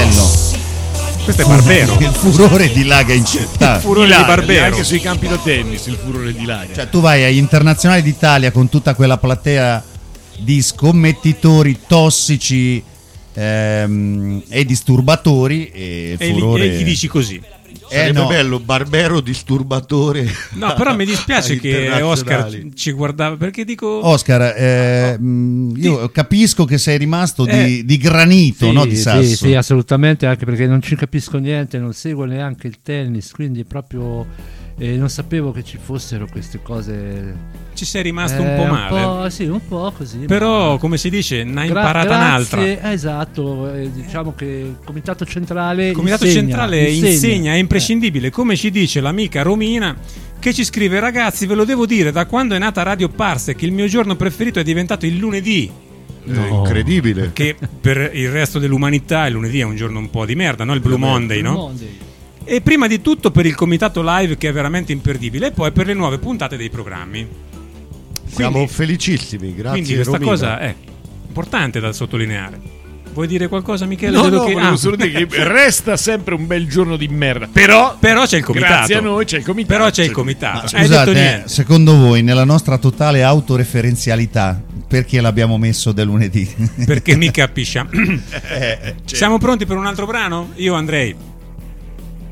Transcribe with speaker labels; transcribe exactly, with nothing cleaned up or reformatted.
Speaker 1: bello.
Speaker 2: Questo è Barbero.
Speaker 1: Il furore dilaga in città.
Speaker 2: Il furore
Speaker 3: Dilaga,
Speaker 2: di Barbero.
Speaker 3: anche sui campi da tennis il furore dilaga.
Speaker 1: Cioè tu vai agli internazionali d'Italia con tutta quella platea di scommettitori tossici ehm, e disturbatori e il
Speaker 2: E,
Speaker 1: furore...
Speaker 2: li, e gli dici così.
Speaker 1: Eh,
Speaker 4: Sarebbe
Speaker 1: no.
Speaker 4: bello, Barbero disturbatore.
Speaker 2: No, però mi dispiace che Oscar
Speaker 4: Internazionali.
Speaker 2: ci guardava, perché dico...
Speaker 1: Oscar, eh, mh, io capisco che sei rimasto di,
Speaker 2: Eh,
Speaker 1: di granito,
Speaker 5: Sì,
Speaker 1: no? Di sasso.
Speaker 5: sì, sì, assolutamente, anche perché non ci capisco niente, non seguo neanche il tennis, quindi proprio eh, non sapevo che ci fossero queste cose.
Speaker 2: Ci sei rimasto
Speaker 5: Eh,
Speaker 2: un po' male.
Speaker 5: po', sì, un po' così.
Speaker 2: Però,
Speaker 5: ma-
Speaker 2: come si dice, ne ha
Speaker 5: Gra-
Speaker 2: imparata
Speaker 5: grazie,
Speaker 2: un'altra.
Speaker 5: eh, esatto, eh, diciamo che il comitato centrale
Speaker 2: Il Comitato
Speaker 5: insegna,
Speaker 2: Centrale insegna,
Speaker 5: insegna,
Speaker 2: è imprescindibile, come ci dice l'amica Romina, che ci scrive: ragazzi, ve lo devo dire, da quando è nata Radio Parsec il mio giorno preferito è diventato il lunedì.
Speaker 4: È incredibile.
Speaker 2: Che per il resto dell'umanità il lunedì è un giorno un po' di merda, no? Il Blue Monday,
Speaker 5: Blue
Speaker 2: no?
Speaker 5: Monday.
Speaker 2: E prima di tutto per il comitato live, che è veramente imperdibile, e poi per le nuove puntate dei programmi.
Speaker 4: Siamo
Speaker 2: Quindi-
Speaker 4: felicissimi, grazie.
Speaker 2: Quindi questa
Speaker 4: Romina.
Speaker 2: cosa è importante da sottolineare. Vuoi dire qualcosa, Michele?
Speaker 3: No,
Speaker 2: Vedo
Speaker 3: no,
Speaker 2: che-
Speaker 3: volevo
Speaker 2: ah.
Speaker 3: solo dire che resta sempre un bel giorno di merda. Però,
Speaker 2: Però c'è il comitato.
Speaker 3: grazie a noi c'è il comitato.
Speaker 2: Però c'è il comitato.
Speaker 1: Ma
Speaker 2: Hai detto
Speaker 1: scusate, eh,
Speaker 2: niente.
Speaker 1: secondo voi, nella nostra totale autoreferenzialità, perché l'abbiamo messo del lunedì?
Speaker 2: Perché mi capisce.
Speaker 3: Eh, certo.
Speaker 2: Siamo pronti per un altro brano? Io andrei.